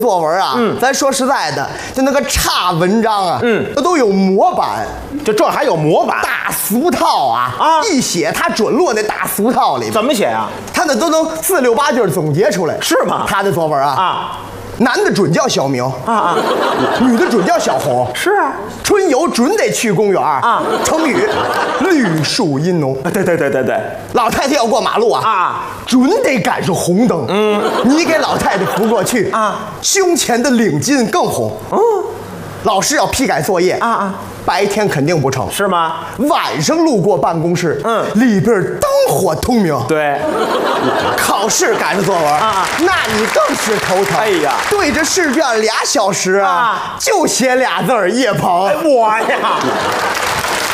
作文啊，咱说实在的，就那个差文章啊，它都有模板， 这还有模板， 大俗套啊，一写他准落那大俗套里。 怎么写啊？ 他那都能4、6、8句总结出来， 是吗？ 他的作文啊，男的准叫小明女的准叫小红， 是啊， 春游准得去公园成语绿树阴浓， 对， 老太太要过马路准得赶上红灯，你给老太太扶过去胸前的领巾更红，老师要批改作业白天肯定不成， 是吗？ 晚上路过办公室，里边灯火通明。 对， 考试赶上作文那你更是头疼。 哎呀， 对着试卷2小时就写俩字儿叶鹏。 我呀。